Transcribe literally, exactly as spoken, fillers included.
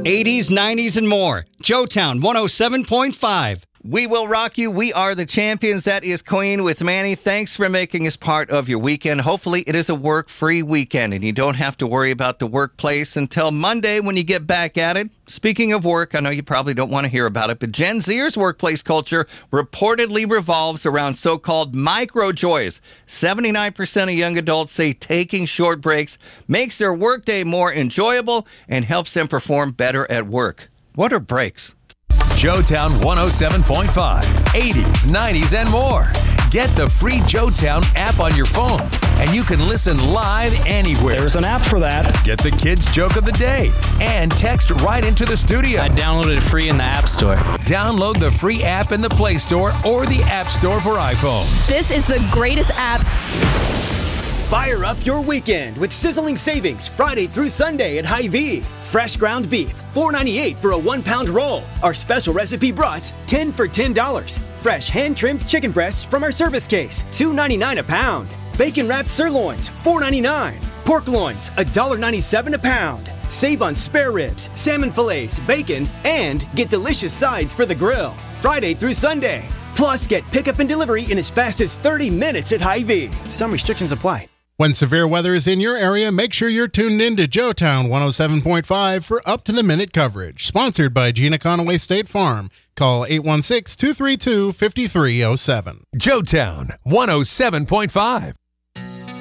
eighties, nineties, and more. Joetown one oh seven point five. We will rock you. We are the champions. That is Queen with Manny. Thanks for making us part of your weekend. Hopefully it is a work-free weekend and you don't have to worry about the workplace until Monday when you get back at it. Speaking of work, I know you probably don't want to hear about it, but Gen Zers' workplace culture reportedly revolves around so-called micro-joys. seventy-nine percent of young adults say taking short breaks makes their workday more enjoyable and helps them perform better at work. What are breaks? Joetown one oh seven point five, eighties, nineties, and more. Get the free Joetown app on your phone, and you can listen live anywhere. There's an app for that. Get the kids' joke of the day and text right into the studio. I downloaded it free in the App Store. Download the free app in the Play Store or the App Store for iPhones. This is the greatest app. Fire up your weekend with sizzling savings Friday through Sunday at Hy-Vee. Fresh ground beef, four ninety-eight for a one-pound roll. Our special recipe brats, ten for ten dollars. Fresh hand-trimmed chicken breasts from our service case, two ninety-nine a pound. Bacon-wrapped sirloins, four ninety-nine. Pork loins, one ninety-seven a pound. Save on spare ribs, salmon fillets, bacon, and get delicious sides for the grill. Friday through Sunday. Plus, get pickup and delivery in as fast as thirty minutes at Hy-Vee. Some restrictions apply. When severe weather is in your area, make sure you're tuned in to Joetown one oh seven point five for up-to-the-minute coverage. Sponsored by Gina Conaway State Farm. Call eight one six, two three two, five three zero seven. Joetown one oh seven point five.